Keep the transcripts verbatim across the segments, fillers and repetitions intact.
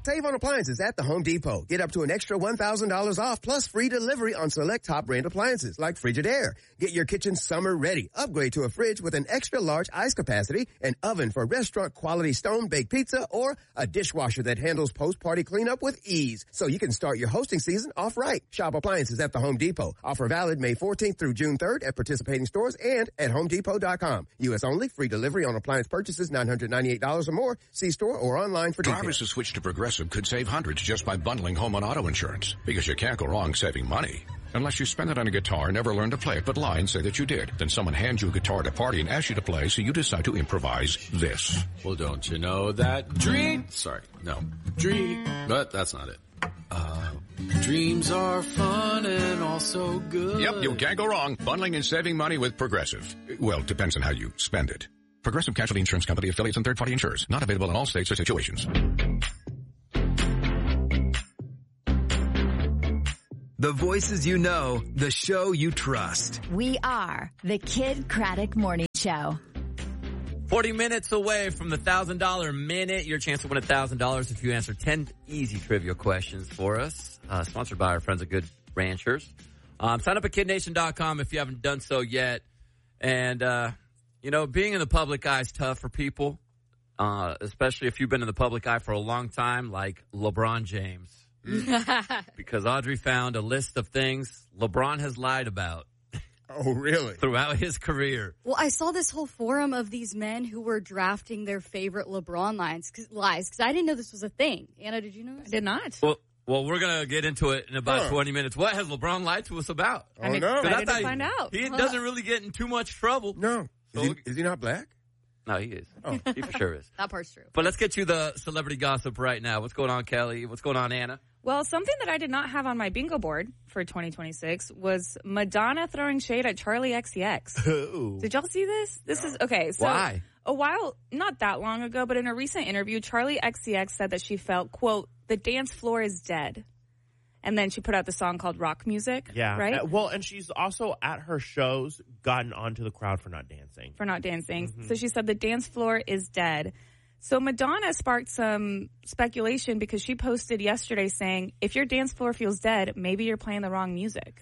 Save on appliances at the Home Depot. Get up to an extra one thousand dollars off plus free delivery on select top brand appliances like Frigidaire. Get your kitchen summer ready. Upgrade to a fridge with an extra large ice capacity, an oven for restaurant quality stone baked pizza, or a dishwasher that handles post-party cleanup with ease. So you can start your hosting season off right. Shop appliances at the Home Depot. Offer valid May fourteenth through June third at participating stores and at home depot dot com. U S only. Free delivery on appliance purchases nine hundred ninety-eight dollars or more. See store or online for details. Drivers who switch to Progressive could save hundreds just by bundling home and auto insurance, because you can't go wrong saving money. Unless you spend it on a guitar, never learn to play it, but lie and say that you did. Then someone hands you a guitar at a party and asks you to play, so you decide to improvise this. Well, don't you know that dream... Sorry, no. Dream... But that's not it. Uh, dreams are fun and also good. Yep, you can't go wrong. Bundling and saving money with Progressive. Well, depends on how you spend it. Progressive Casualty Insurance Company, affiliates, and third-party insurers. Not available in all states or situations. The voices you know, the show you trust. We are the Kid Craddock Morning Show. forty minutes away from the one thousand dollars minute. Your chance to win one thousand dollars if you answer ten easy trivia questions for us. Uh, sponsored by our friends at Good Ranchers. Um, sign up at kid nation dot com if you haven't done so yet. And, uh, you know, being in the public eye is tough for people, uh, especially if you've been in the public eye for a long time, like LeBron James. Because Audrey found a list of things LeBron has lied about. Oh, really? Throughout his career. Well, I saw this whole forum of these men who were drafting their favorite LeBron lines, cause, lies, because I didn't know this was a thing. Anna, did you know this? I did not. Well, well, we're going to get into it in about huh. twenty minutes. What has LeBron lied to us about? I'm oh, no. excited to find he, out. He huh. doesn't really get in too much trouble. No. So is, he, is he not black? No, he is. Oh. He for sure is. That part's true. But let's get you the celebrity gossip right now. What's going on, Kelly? What's going on, Anna? Well, something that I did not have on my bingo board for twenty twenty-six was Madonna throwing shade at Charlie X C X. Ooh. Did y'all see this? This is, okay. So Why? A while, not that long ago, but in a recent interview, Charlie X C X said that she felt, quote, the dance floor is dead. And then she put out the song called Rock Music. Yeah. Right? Uh, well, and she's also at her shows gotten onto the crowd for not dancing. For not dancing. Mm-hmm. So she said the dance floor is dead. So Madonna sparked some speculation because she posted yesterday saying, if your dance floor feels dead, maybe you're playing the wrong music.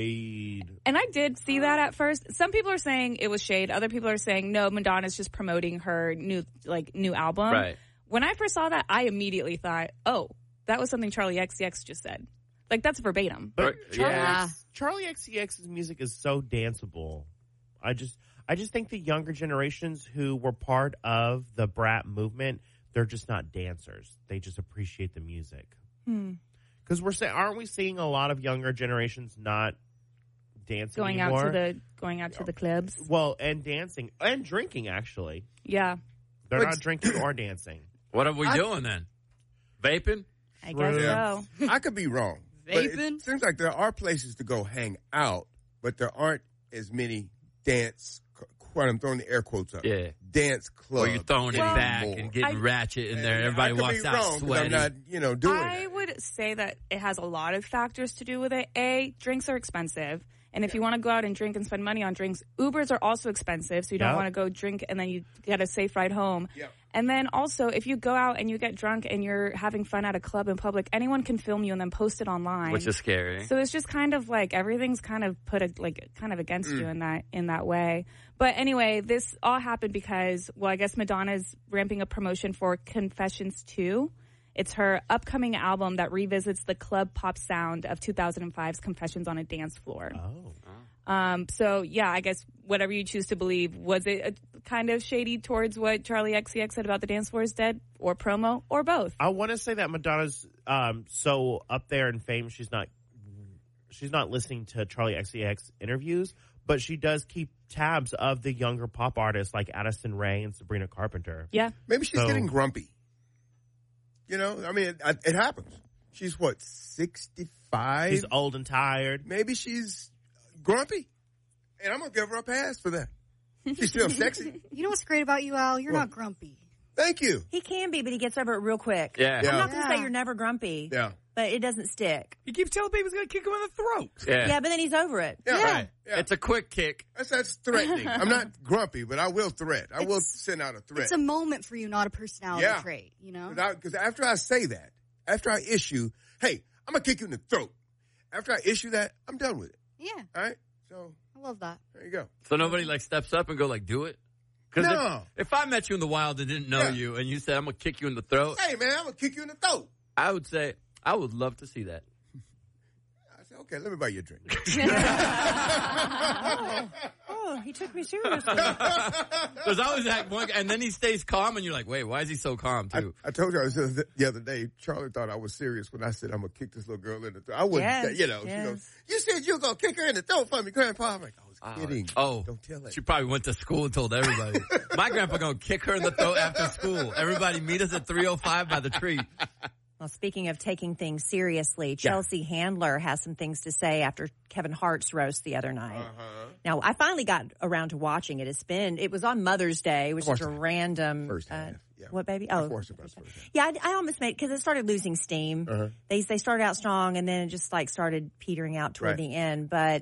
Shade. And I did see that at first. Some people are saying it was shade. Other people are saying, no, Madonna's just promoting her new, like, new album. Right. When I first saw that, I immediately thought, oh, that was something Charlie X C X just said. Like, that's verbatim. But Charlie, yeah. X, Charlie X C X's music is so danceable. I just, I just think the younger generations who were part of the Brat movement, they're just not dancers. They just appreciate the music. Hmm. Because we're saying, aren't we seeing a lot of younger generations not dancing Going anymore? out to the, going out to the clubs. Well, and dancing and drinking actually. Yeah. They're But- not drinking or dancing. What are we I- doing then? Vaping? I guess Yeah. so. I could be wrong. But Vaping? it seems like there are places to go hang out, but there aren't as many dance, what I'm throwing the air quotes up. Yeah. Dance clubs. Or you're throwing it anymore. back and getting I- ratchet in there. And Everybody I could walks be out wrong 'cause sweaty. I'm not, you know, doing I that. would say that it has a lot of factors to do with it. A, drinks are expensive. And if you want to go out and drink and spend money on drinks, Ubers are also expensive. So you don't Yep. want to go drink and then you get a safe ride home. Yep. And then also, if you go out and you get drunk and you're having fun at a club in public, anyone can film you and then post it online. Which is scary. So it's just kind of like everything's kind of put a, like kind of against Mm. you in that in that way. But anyway, this all happened because, well, I guess Madonna's ramping up promotion for Confessions two. It's her upcoming album that revisits the club pop sound of two thousand five's Confessions on a Dance Floor. Oh. Um, so yeah, I guess whatever you choose to believe, was it a, kind of shady towards what Charlie X C X said about the dance floor is dead, or promo, or both? I want to say that Madonna's um, so up there in fame, she's not she's not listening to Charlie X C X interviews, but she does keep tabs of the younger pop artists like Addison Rae and Sabrina Carpenter. Yeah. Maybe she's So- getting grumpy. You know, I mean, it, it happens. She's what, sixty-five? She's old and tired. Maybe she's grumpy. And I'm going to give her a pass for that. She's still sexy. You know what's great about you, Al? You're What? not grumpy. Thank you. He can be, but he gets over it real quick. Yeah. Yeah. I'm not going to Yeah. say you're never grumpy, Yeah. but it doesn't stick. He keeps telling people he's going to kick him in the throat. Yeah. Yeah, but then he's over it. Yeah. Yeah. Right. Yeah. It's a quick kick. That's, that's threatening. I'm not grumpy, but I will threat. I will It's- send out a threat. It's a moment for you, not a personality Yeah. trait, you know? Because after I say that, After I issue, hey, I'm going to kick you in the throat. After I issue that, I'm done with it. Yeah. All right? So I love that. there you go. So nobody like steps up and go like, do it? Because No. if, if I met you in the wild and didn't know Yeah. you and you said, I'm going to kick you in the throat, Hey, man, I'm going to kick you in the throat. I would say, I would love to see that. I said, okay, let me buy you a drink. oh, oh, he took me seriously. There's always that one, and then he stays calm, and you're like, wait, why is he so calm, I, too? I told you I was just the other day, Charlie thought I was serious when I said I'm going to kick this little girl in the throat. I wasn't, Yes, you know, yes. she goes, you said you were going to kick her in the throat for me, Grandpa. I'm like, I was Uh, kidding. oh, Don't tell it. she probably went to school and told everybody. My grandpa going to kick her in the throat after school. Everybody meet us at three oh five by the tree. Well, speaking of taking things seriously, Chelsea Handler has some things to say after Kevin Hart's roast the other night. Uh-huh. Now, I finally got around to watching it. It's been, it was on Mother's Day, which is a random. First uh, half, yeah. What, baby? I Oh, forced it by the first half. yeah, I, I almost made, because it started losing steam. Uh-huh. They, they started out strong and then it just like started petering out toward Right. the end. But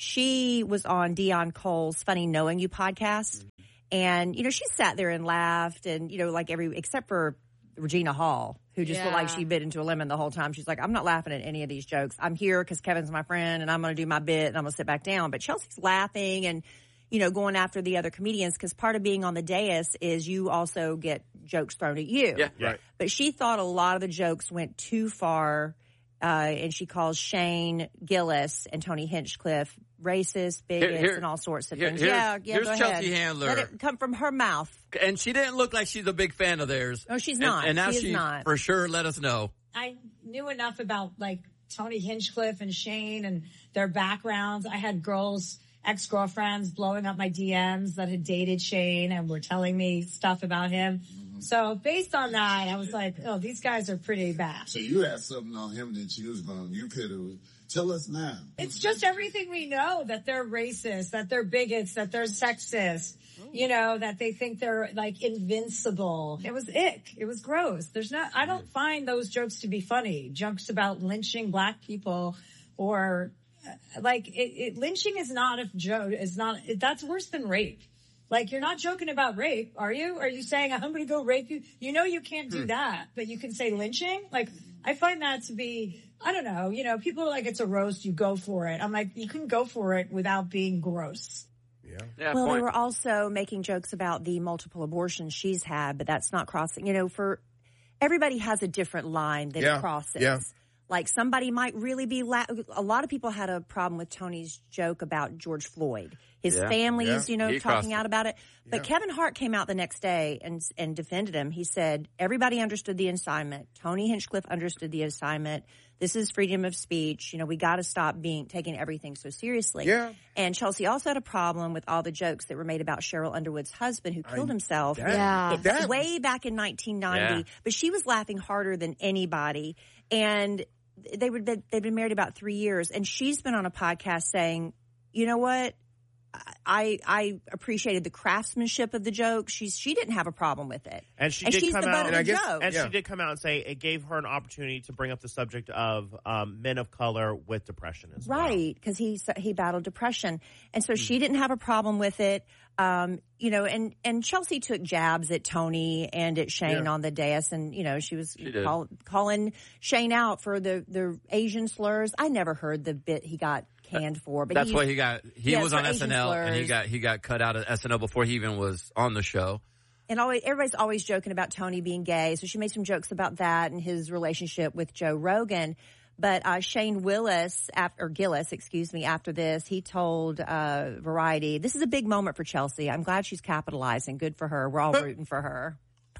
she was on Dion Cole's Funny Knowing You podcast. Mm-hmm. And, you know, she sat there and laughed and, you know, like every, except for Regina Hall, who just looked like Yeah. she bit into a lemon the whole time. She's like, I'm not laughing at any of these jokes. I'm here because Kevin's my friend and I'm going to do my bit and I'm going to sit back down. But Chelsea's laughing and, you know, going after the other comedians because part of being on the dais is you also get jokes thrown at you. Yeah. Right. But she thought a lot of the jokes went too far. Uh, and she calls Shane Gillis and Tony Hinchcliffe racist, bigots, here- and all sorts of here- things. here's- yeah, yeah, here's go Chelsea ahead. Handler. Let it come from her mouth. And she didn't look like she's a big fan of theirs. No, she's And- not. And, now She is she not. for sure let us know. I knew enough about like Tony Hinchcliffe and Shane and their backgrounds. I had girls, ex-girlfriends blowing up my D Ms that had dated Shane and were telling me stuff about him. So based on that, I was like, oh, these guys are pretty bad. So you had something on him that you was going, you could have, tell us now. It's just everything we know, that they're racist, that they're bigots, that they're sexist, you know, that they think they're like invincible. It was ick. It was gross. There's not, I don't find those jokes to be funny. Jokes about lynching black people or uh, like it, it, lynching is not a joke. It's not, it, that's worse than rape. Like, you're not joking about rape, are you? Are you saying, I'm going to go rape you? You know you can't do that, but you can say lynching? Like, I find that to be, I don't know, you know, people are like, it's a roast, you go for it. I'm like, you can go for it without being gross. Yeah. Yeah, Well, point. they were also making jokes about the multiple abortions she's had, but that's not crossing. You know, for everybody has a different line that Yeah. it crosses. Yeah. Like somebody might really be, la- a lot of people had a problem with Tony's joke about George Floyd. His Yeah. family's, Yeah. you know, He crossed talking it. out about it. But Yeah. Kevin Hart came out the next day and and defended him. He said, everybody understood the assignment. Tony Hinchcliffe understood the assignment. This is freedom of speech. You know, we got to stop being, taking everything so seriously. Yeah. And Chelsea also had a problem with all the jokes that were made about Cheryl Underwood's husband who killed himself. that- Yeah. It's that- way back in nineteen ninety, Yeah. but she was laughing harder than anybody. And they would they've been married about three years, and she's been on a podcast saying, "You know what? I I appreciated the craftsmanship of the joke. She's she didn't have a problem with it, And she and did she's come the butt out, of And I the guess- joke. and Yeah. she did come out and say it gave her an opportunity to bring up the subject of um, men of color with depression as well. Right, because he he battled depression, and Hmm. so she didn't have a problem with it. Um, you know, and and Chelsea took jabs at Tony and at Shane Yeah. on the dais, and you know she was She did. call, calling Shane out for the the Asian slurs. I never heard the bit he got canned for, but That's he, why he got he Yeah, was for on Asian S N L and he slurs. got he got cut out of S N L before he even was on the show. And always, everybody's always joking about Tony being gay, so she made some jokes about that and his relationship with Joe Rogan. But uh, Shane Willis, after, or Gillis, excuse me, after this, he told uh, Variety, "This is a big moment for Chelsea. I'm glad she's capitalizing. Good for her. We're all rooting for her."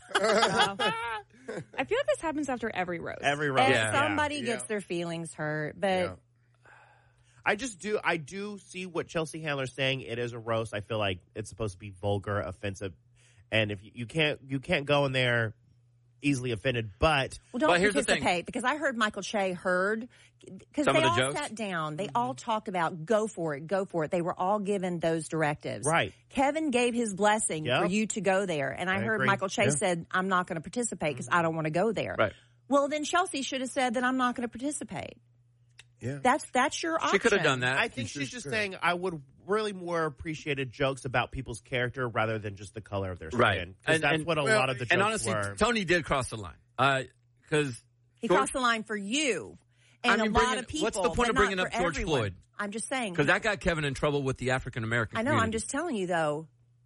I feel like this happens after every roast. Every roast. And Yeah. somebody Yeah. gets their feelings hurt, but Yeah. I just do. I do see what Chelsea Handler's saying. It is a roast. I feel like it's supposed to be vulgar, offensive, and if you, you can't, you can't go in there easily offended. But well, don't But here's the thing. participate because I heard Michael Che heard because Some they of the all jokes? sat down. They all talked about go for it, go for it. They were all given those directives. Right. Kevin gave his blessing Yep. for you to go there, and I, I heard agree. Michael Che Yeah. said, "I'm not going to participate because I don't want to go there." Right. Well, then Chelsea should have said that I'm not going to participate. Yeah. That's that's your option. She could have done that. I think She she's should. just saying I would really more appreciated jokes about people's character rather than just the color of their skin. Right. Because And- that's and- what a well, lot of the jokes And honestly, were. Tony did cross the line. Because He George, crossed the line for you and I mean, a lot bringing, of people. what's the point but of bringing not up for George everyone. Floyd? I'm just saying. Because that got Kevin in trouble with the African American I know. community. I'm just telling you, though.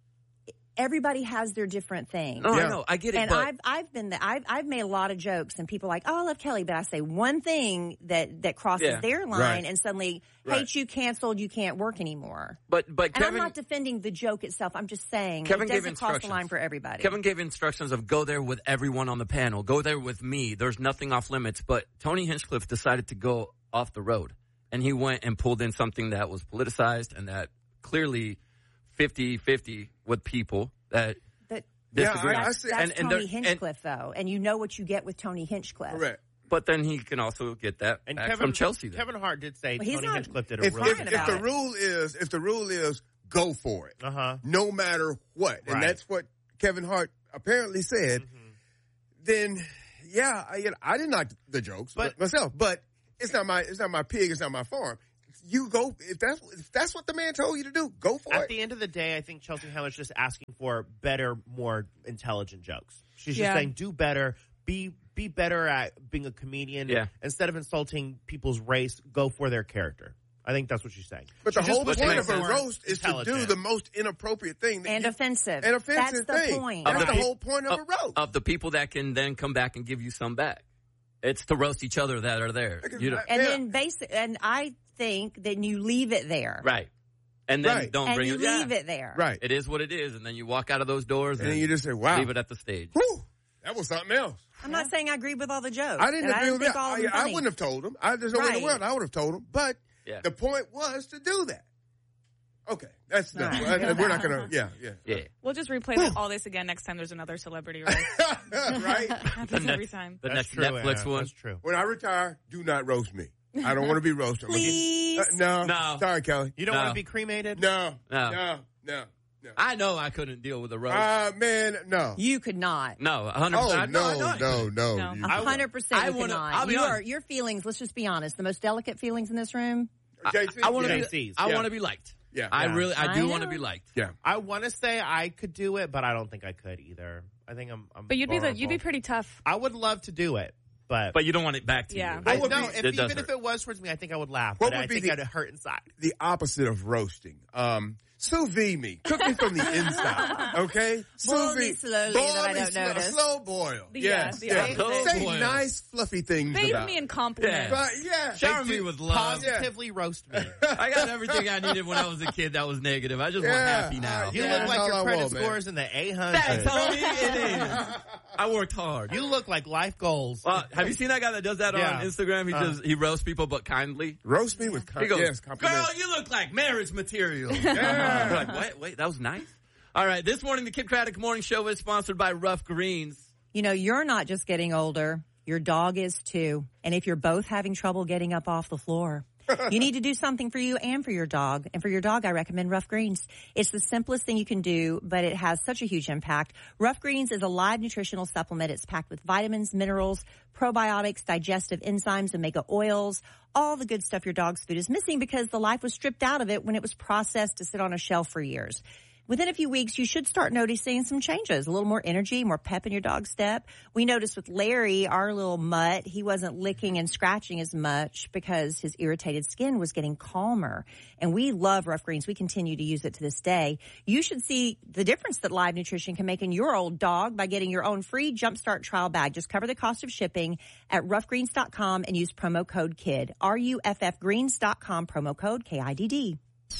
Everybody has their different things. Oh, yeah. I know. I get it. And but I've I've been the, I've I've made a lot of jokes, and people are like, oh, I love Kelly, but I say one thing that that crosses Yeah. their line, Right. and suddenly Right. hate you, canceled, you can't work anymore. But but And Kevin, I'm not defending the joke itself. I'm just saying Kevin it gave doesn't cross the instructions. line for everybody. Kevin gave instructions of go there with everyone on the panel. Go there with me. There's nothing off limits. But Tony Hinchcliffe decided to go off the road. And he went and pulled in something that was politicized and that clearly fifty-fifty with people that But disagree. that's, that's and, and Tony there- and- Hinchcliffe, though, and you know what you get with Tony Hinchcliffe. Correct. But then he can also get that And back Kevin, from Chelsea. Then. Kevin Hart did say Well, he's Tony not- Hinchcliffe did a If, really if, good if the job. rule is, if the rule is, go for it, Uh-huh. no matter what, and Right. that's what Kevin Hart apparently said. Mm-hmm. Then, yeah, I, you know, I didn't like the jokes, but myself. But it's not my, it's not my pig, it's not my farm. You go if that's if that's what the man told you to do, go for At it. the end of the day, I think Chelsea Handler's just asking for better, more intelligent jokes. She's Yeah. just saying, do better, be be better at being a comedian. Yeah. Instead of insulting people's race, go for their character. I think that's what she's saying. But She the just whole was point being of a more roast is to do intelligent. the most inappropriate thing that And you, offensive. an offensive That's the thing. point. That's Of the the- whole point of of, a roast. of the people that can then come back and give you some back. It's to roast each other that are there. You know, And Yeah. then basic, and I think that you leave it there. right. And then Right. don't And bring you it. leave yeah. it there. Right. It is what it is, and then you walk out of those doors, And and, then you just say, wow. leave it at the stage. Whew, that was something else. I'm not saying I agree with all the jokes. I didn't and agree I with think that. all of I, them I funny. wouldn't have told him. I, there's no way in Right. the world I would have told him. But Yeah. the point was to do that. Okay. That's All done. right. I- We're not going to, yeah, yeah. Yeah. We'll just replay that, all this again next time there's another celebrity roast. Right? Happens The every next- time. The That's next true, Netflix Anna. one. That's true. When I retire, do not roast me. I don't want to be roasted. I'm gonna get- Please. Uh, no. No. Sorry, Kelly. You don't No. want to be cremated? No. No. No. No. No. I know I couldn't deal with a roast. Uh, man, no. You could not. no, one hundred Oh, percent. no, I know I no, couldn't. no. No. You- A hundred percent I you wanna- cannot. I'll be You honest. are, your feelings, let's just be honest, the most delicate feelings in this room. J C? I want to Yeah. be. J Cs, I yeah. want to be liked. Yeah. I Yeah. really. I I do want to know. be liked. Yeah. I want to say I could do it, but I don't think I could either. I think I'm. I'm But you'd be the, you'd be vulnerable. pretty tough. I would love to do it, but But you don't want it back to Yeah. you. I, What would no. be- If, It does even if hurt. it was towards me, I think I would laugh. What but would I be think the- I'd hurt inside. The opposite of roasting. Um, sous vide me. Cook me from the inside. Okay? Boil Sous me vide- slowly boil that I me don't slow- notice. Slow boil. The- yes. yeah, the yes. opposite. Say Slow boil. nice, fluffy things Bathe about me in compliments. Yeah. But, yeah. Shower They me do- with love. Positively roast me. I got everything I needed when I was a kid that was negative. I just want Yeah. happy now. You Yeah, look that's like all your I credit want, man. scores in the eight Thanks, hundred. Tony. It is. I worked hard. You look like life goals. Well, have you seen that guy that does that Yeah. on Instagram? He Uh. does. He roasts people, but kindly. Roast me with com- He goes, yes, "Girl, compliments. you look like marriage material." Yeah. You're like, wait, wait, that was nice. All right, this morning the Kid Craddock Morning Show is sponsored by Rough Greens. You know, you're not just getting older. Your dog is too. And if you're both having trouble getting up off the floor, you need to do something for you and for your dog. And for your dog, I recommend Rough Greens. It's the simplest thing you can do, but it has such a huge impact. Rough Greens is a live nutritional supplement. It's packed with vitamins, minerals, probiotics, digestive enzymes, omega oils, all the good stuff your dog's food is missing because the life was stripped out of it when it was processed to sit on a shelf for years. Within a few weeks, you should start noticing some changes, a little more energy, more pep in your dog's step. We noticed with Larry, our little mutt, he wasn't licking and scratching as much because his irritated skin was getting calmer. And we love Rough Greens. We continue to use it to this day. You should see the difference that Live Nutrition can make in your old dog by getting your own free Jumpstart trial bag. Just cover the cost of shipping at rough greens dot com and use promo code KID. R U F F greens dot com, promo code K I D D.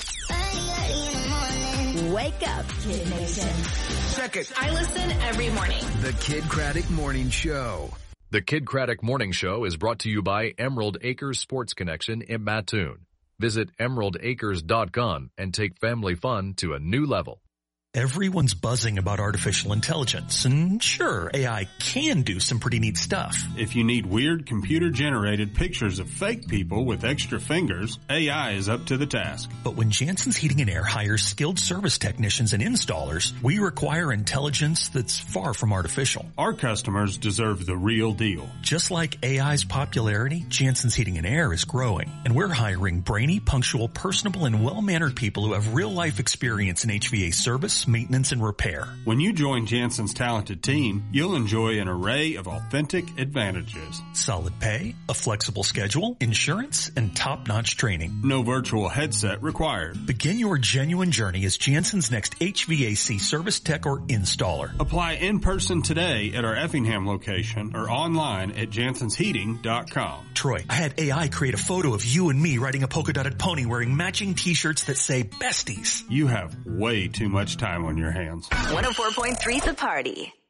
Wake up, Kid Nation. Check it. I listen every morning. The Kid Craddock Morning Show. The Kid Craddock Morning Show is brought to you by Emerald Acres Sports Connection in Mattoon. Visit emerald acres dot com and take family fun to a new level. Everyone's buzzing about artificial intelligence, and sure, A I can do some pretty neat stuff. If you need weird computer-generated pictures of fake people with extra fingers, A I is up to the task. But when Jansen's Heating and Air hires skilled service technicians and installers, we require intelligence that's far from artificial. Our customers deserve the real deal. Just like A I's popularity, Jansen's Heating and Air is growing, and we're hiring brainy, punctual, personable, and well-mannered people who have real-life experience in H V A service, service, maintenance, and repair. When you join Jansen's talented team, you'll enjoy an array of authentic advantages. Solid pay, a flexible schedule, insurance, and top-notch training. No virtual headset required. Begin your genuine journey as Jansen's next H V A C service tech or installer. Apply in person today at our Effingham location or online at jansens heating dot com. Troy, I had A I create a photo of you and me riding a polka-dotted pony wearing matching t-shirts that say besties. You have way too much time on your hands. one oh four point three The Party.